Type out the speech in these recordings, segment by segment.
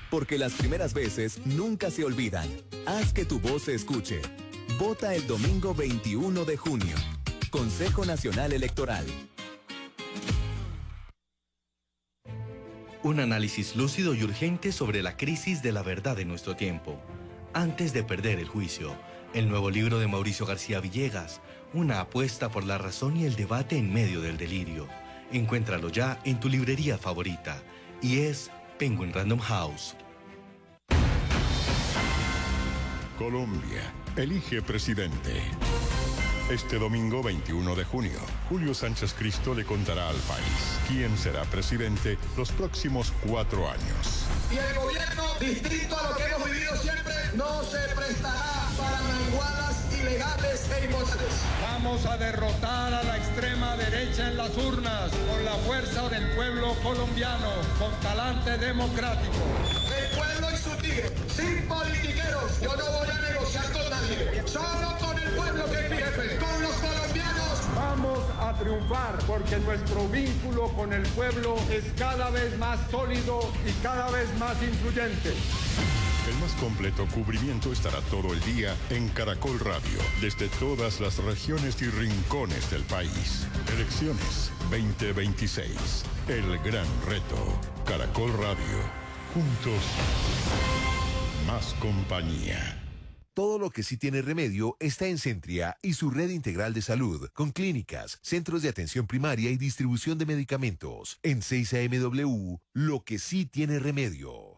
Porque las primeras veces nunca se olvidan. Haz que tu voz se escuche. Vota el domingo 21 de junio. Consejo Nacional Electoral. Un análisis lúcido y urgente sobre la crisis de la verdad de nuestro tiempo. Antes de perder el juicio. El nuevo libro de Mauricio García Villegas. Una apuesta por la razón y el debate en medio del delirio. Encuéntralo ya en tu librería favorita. Y es Penguin Random House. Colombia elige presidente. Este domingo 21 de junio, Julio Sánchez Cristo le contará al país quién será presidente los próximos 4 años. Y el gobierno, distinto a lo que hemos vivido siempre, no se prestará para manguadas ilegales e inmorales. Vamos a derrotar a la extrema derecha en las urnas con la fuerza del pueblo colombiano, con talante democrático. El pueblo y su tigre, sin politiqueros. Yo no voy a negociar con nadie, solo con el pueblo que es mi jefe, con los colombianos. Vamos a triunfar porque nuestro vínculo con el pueblo es cada vez más sólido y cada vez más influyente. El más completo cubrimiento estará todo el día en Caracol Radio, desde todas las regiones y rincones del país. Elecciones 2026. El gran reto. Caracol Radio. Juntos. Más compañía. Todo lo que sí tiene remedio está en Centria y su red integral de salud, con clínicas, centros de atención primaria y distribución de medicamentos. En 6AMW, lo que sí tiene remedio.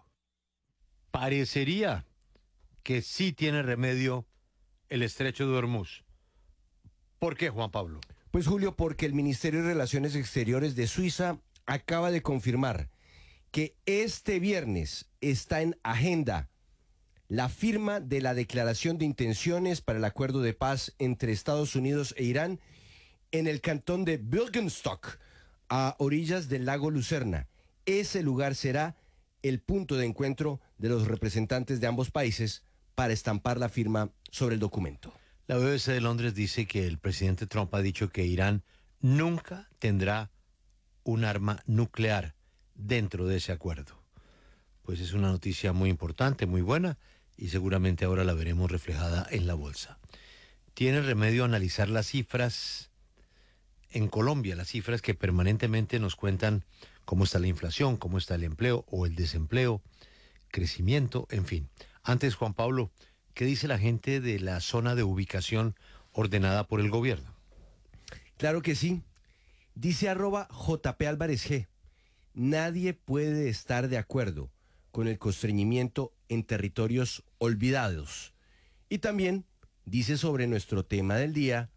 Parecería que sí tiene remedio el estrecho de Hormuz. ¿Por qué, Juan Pablo? Pues, Julio, porque el Ministerio de Relaciones Exteriores de Suiza acaba de confirmar que este viernes está en agenda la firma de la declaración de intenciones para el acuerdo de paz entre Estados Unidos e Irán en el cantón de Bürgenstock, a orillas del lago Lucerna. Ese lugar será el punto de encuentro de los representantes de ambos países para estampar la firma sobre el documento. La BBC de Londres dice que el presidente Trump ha dicho que Irán nunca tendrá un arma nuclear dentro de ese acuerdo. Pues es una noticia muy importante, muy buena, y seguramente ahora la veremos reflejada en la bolsa. ¿Tiene remedio analizar las cifras en Colombia, las cifras que permanentemente nos cuentan cómo está la inflación, cómo está el empleo o el desempleo, crecimiento, en fin? Antes, Juan Pablo, ¿qué dice la gente de la zona de ubicación ordenada por el gobierno? Claro que sí. Dice @JP Álvarez G. Nadie puede estar de acuerdo con el constreñimiento en territorios olvidados. Y también dice sobre nuestro tema del día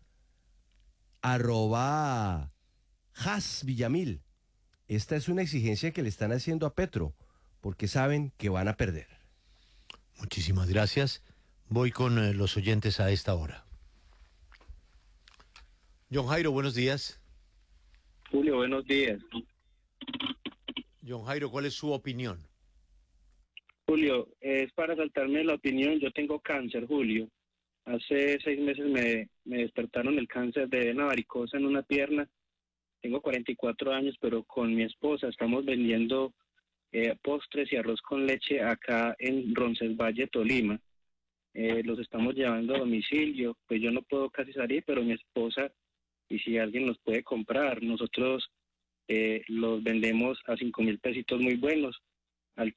@Has Villamil. Esta es una exigencia que le están haciendo a Petro, porque saben que van a perder. Muchísimas gracias. Voy con los oyentes a esta hora. John Jairo, buenos días. Julio, buenos días. John Jairo, ¿cuál es su opinión? Julio, es para saltarme la opinión. Yo tengo cáncer, Julio. Hace 6 meses me despertaron el cáncer de una varicosa en una pierna. Tengo 44 años, pero con mi esposa estamos vendiendo postres y arroz con leche acá en Roncesvalles, Tolima. Los estamos llevando a domicilio. Pues yo no puedo casi salir, pero mi esposa, y si alguien los puede comprar, nosotros los vendemos a 5,000 pesitos muy buenos, al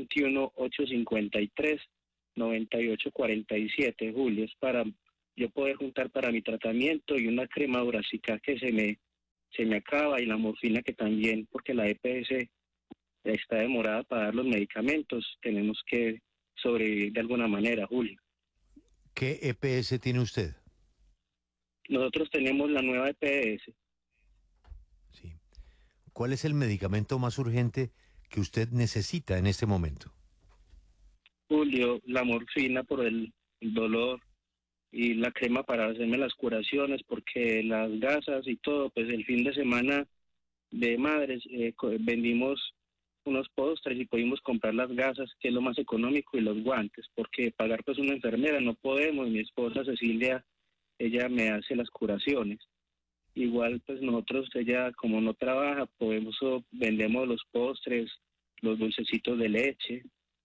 321-853-9847, Julio. Es para yo poder juntar para mi tratamiento y una crema Duracica que se me acaba, y la morfina que también, porque la EPS está demorada para dar los medicamentos. Tenemos que sobrevivir de alguna manera, Julio. ¿Qué EPS tiene usted? Nosotros tenemos la nueva EPS. Sí. ¿Cuál es el medicamento más urgente que usted necesita en este momento? Julio, la morfina por el dolor y la crema para hacerme las curaciones, porque las gasas y todo, pues el fin de semana de madres vendimos unos postres y pudimos comprar las gasas, que es lo más económico, y los guantes, porque pagar pues una enfermera no podemos. Mi esposa Cecilia, ella me hace las curaciones. Igual pues nosotros, ella como no trabaja, vendemos los postres, los dulcecitos de leche,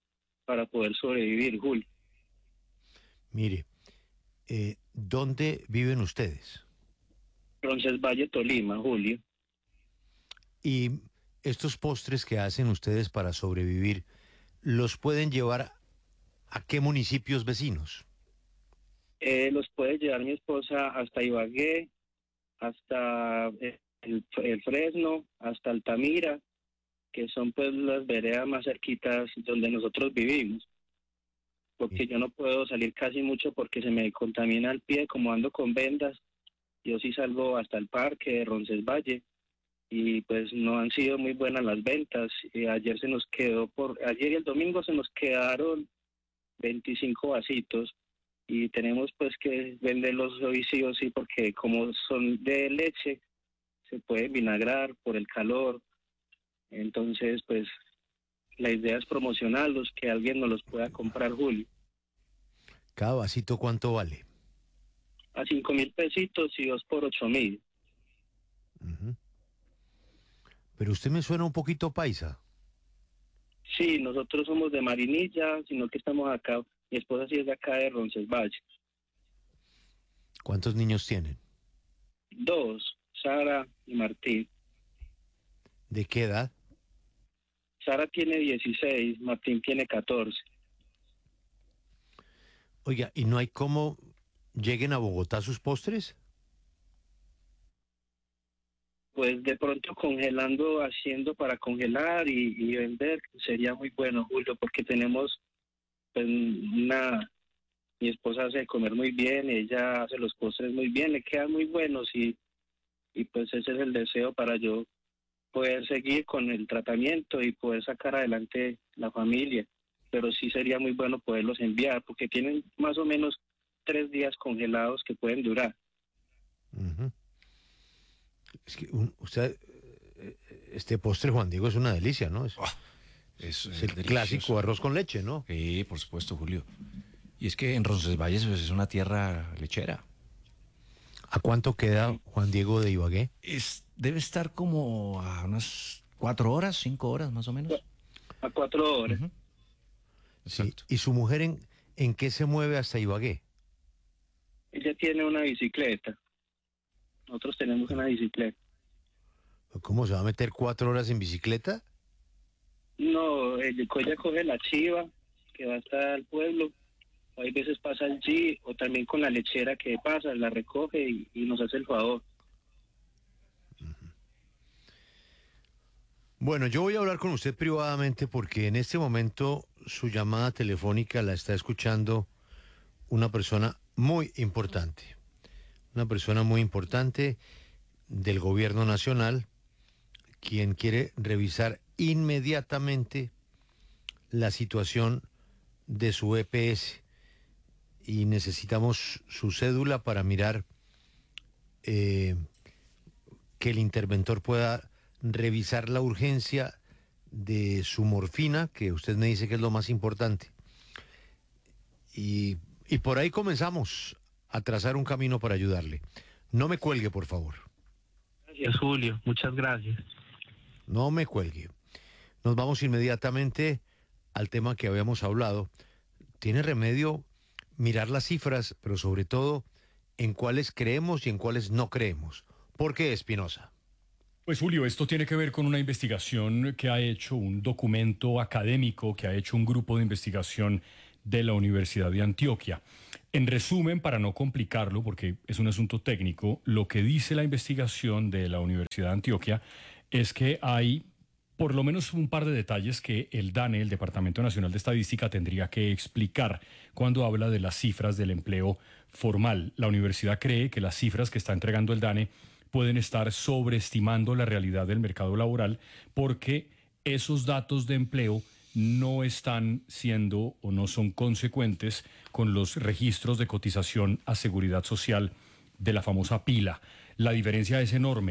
para poder sobrevivir, Julio. Mire, ¿dónde viven ustedes? Roncesvalles, Tolima, Julio. Y estos postres que hacen ustedes para sobrevivir, ¿los pueden llevar a qué municipios vecinos? Los puede llevar mi esposa hasta Ibagué, hasta el Fresno, hasta Altamira, que son pues las veredas más cerquitas donde nosotros vivimos. Porque yo no puedo salir casi mucho porque se me contamina el pie, como ando con vendas. Yo sí salgo hasta el parque de Roncesvalles y pues no han sido muy buenas las ventas. Ayer y el domingo se nos quedaron 25 vasitos y tenemos pues que venderlos hoy sí o sí, porque como son de leche se pueden vinagrar por el calor. Entonces pues la idea es promocionarlos, que alguien nos los pueda comprar, Julio. ¿Cada vasito cuánto vale? A 5.000 pesitos y 2 por 8.000. Uh-huh. Pero usted me suena un poquito paisa. Sí, nosotros somos de Marinilla, sino que estamos acá. Mi esposa sí es de acá de Roncesvalles. ¿Cuántos niños tienen? 2, Sara y Martín. ¿De qué edad? Sara tiene 16, Martín tiene 14. Oiga, ¿y no hay cómo lleguen a Bogotá sus postres? Pues de pronto congelando, haciendo para congelar y vender, sería muy bueno, Julio, porque tenemos pues mi esposa hace comer muy bien, ella hace los postres muy bien, le quedan muy buenos y pues ese es el deseo para yo poder seguir con el tratamiento y poder sacar adelante la familia. Pero sí sería muy bueno poderlos enviar, porque tienen más o menos 3 días congelados que pueden durar. Uh-huh. Es que este postre, Juan Diego, es una delicia, ¿no? Es el delicioso clásico arroz con leche, ¿no? Sí, por supuesto, Julio. Y es que en Roncesvalles pues, es una tierra lechera. ¿A cuánto queda, Juan Diego, de Ibagué? Debe estar como a unas 4 horas, 5 horas más o menos. A 4 horas. Uh-huh. Sí. ¿Y su mujer en qué se mueve hasta Ibagué? Ella tiene una bicicleta. Nosotros tenemos una bicicleta. ¿Cómo se va a meter 4 horas en bicicleta? No, ella coge la chiva que va hasta el pueblo. Hay veces pasa el G, o también con la lechera que pasa, la recoge y nos hace el favor. Bueno, yo voy a hablar con usted privadamente porque en este momento su llamada telefónica la está escuchando una persona muy importante. Una persona muy importante del gobierno nacional, quien quiere revisar inmediatamente la situación de su EPS. Y necesitamos su cédula para mirar que el interventor pueda revisar la urgencia de su morfina, que usted me dice que es lo más importante. Y por ahí comenzamos a trazar un camino para ayudarle. No me cuelgue, por favor. Gracias, Julio. Muchas gracias. No me cuelgue. Nos vamos inmediatamente al tema que habíamos hablado. ¿Tiene remedio mirar las cifras, pero sobre todo en cuáles creemos y en cuáles no creemos? ¿Por qué, Espinosa? Pues Julio, esto tiene que ver con una investigación que ha hecho un documento académico, que ha hecho un grupo de investigación de la Universidad de Antioquia. En resumen, para no complicarlo, porque es un asunto técnico, lo que dice la investigación de la Universidad de Antioquia es que hay por lo menos un par de detalles que el DANE, el Departamento Nacional de Estadística, tendría que explicar cuando habla de las cifras del empleo formal. La universidad cree que las cifras que está entregando el DANE pueden estar sobreestimando la realidad del mercado laboral porque esos datos de empleo no están siendo o no son consecuentes con los registros de cotización a seguridad social de la famosa pila. La diferencia es enorme.